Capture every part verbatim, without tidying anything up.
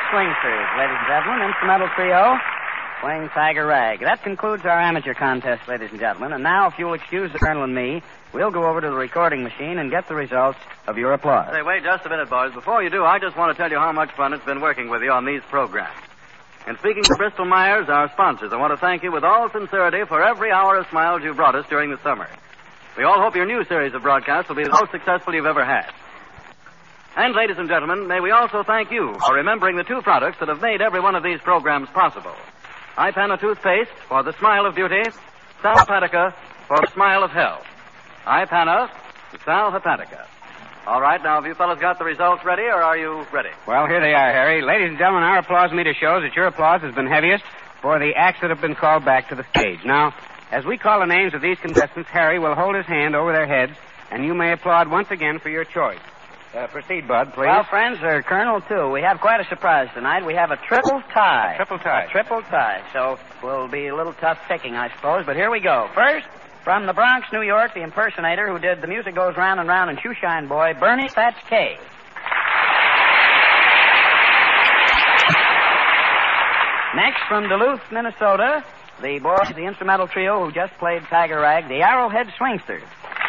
Swingsters, ladies and gentlemen, instrumental trio, playing Tiger Rag. That concludes our amateur contest, ladies and gentlemen. And now, if you'll excuse the Colonel and me, we'll go over to the recording machine and get the results of your applause. Hey, wait just a minute, boys. Before you do, I just want to tell you how much fun it's been working with you on these programs. And speaking to Bristol Myers, our sponsors, I want to thank you with all sincerity for every hour of smiles you brought us during the summer. We all hope your new series of broadcasts will be the most successful you've ever had. And, ladies and gentlemen, may we also thank you for remembering the two products that have made every one of these programs possible. Ipana toothpaste for the smile of beauty, Sal Hepatica for the smile of health. Ipana, Sal Hepatica. All right, now, have you fellas got the results ready, or are you ready? Well, here they are, Harry. Ladies and gentlemen, our applause meter shows that your applause has been heaviest for the acts that have been called back to the stage. Now, as we call the names of these contestants, Harry will hold his hand over their heads, and you may applaud once again for your choice. Uh, proceed, Bud, please. Well, friends, or Colonel, too, we have quite a surprise tonight. We have a triple tie. A triple tie. A triple tie. So we'll be a little tough picking, I suppose. But here we go. First, from the Bronx, New York, the impersonator who did The Music Goes Round and Round and Shoeshine Boy, Bernie Fats K. Next, from Duluth, Minnesota, the boys, the instrumental trio who just played Tiger Rag, the Arrowhead Swingsters.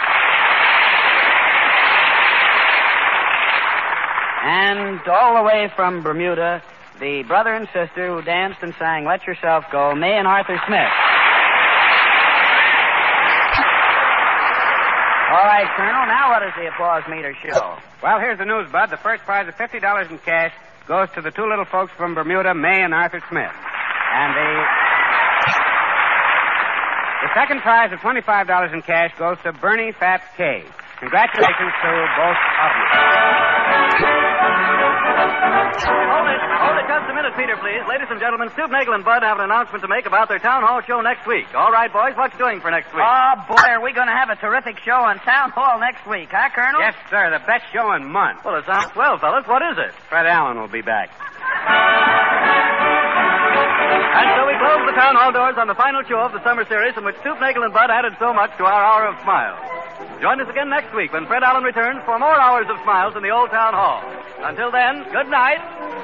And all the way from Bermuda, the brother and sister who danced and sang Let Yourself Go, May and Arthur Smith. All right, Colonel, now what does the applause meter show? Well, here's the news, Bud. The first prize of fifty dollars in cash goes to the two little folks from Bermuda, May and Arthur Smith. And the... The second prize of twenty-five dollars in cash goes to Bernie Fats K. Congratulations to both of you. Hold it, hold it just a minute, Peter, please. Ladies and gentlemen, Stoop Nagel and Bud have an announcement to make about their town hall show next week. All right, boys, what you doing for next week? Oh, boy, are we going to have a terrific show on Town Hall next week, huh, Colonel? Yes, sir, the best show in months. Well, it sounds swell, fellas. What is it? Fred Allen will be back. And so we close the town hall doors on the final show of the summer series in which Stoop Nagel and Bud added so much to our hour of smiles. Join us again next week when Fred Allen returns for more hours of smiles in the old town hall. Until then, good night.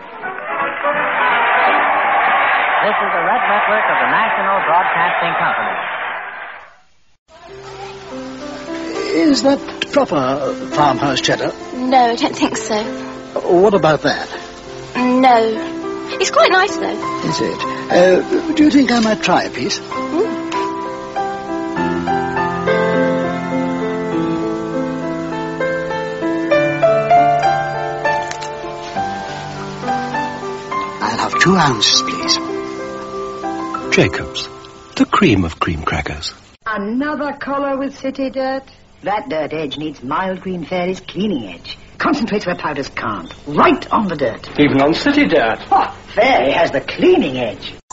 This is the Red Network of the National Broadcasting Company. Is that proper farmhouse cheddar? No, I don't think so. What about that? No. It's quite nice, though. Is it? Uh, do you think I might try a piece? Mm. I'll have two ounces, please. Jacobs, the cream of cream crackers. Another collar with city dirt? That dirt edge needs Mild Green Fairy's cleaning edge. Concentrates where powders can't. Right on the dirt. Even on city dirt. Oh, Fairy has the cleaning edge.